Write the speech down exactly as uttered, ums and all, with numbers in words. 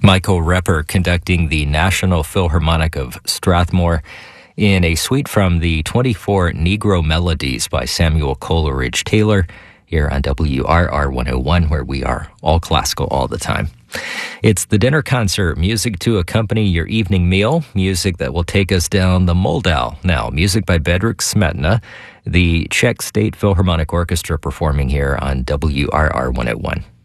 Michael Repper conducting the National Philharmonic of Strathmore in a suite from the twenty-four Negro Melodies by Samuel Coleridge Taylor here on W R R one oh one, where we are all classical all the time. It's the dinner concert, music to accompany your evening meal, music that will take us down the Moldau. Now, music by Bedřich Smetana, the Czech State Philharmonic Orchestra performing here on W R R one oh one.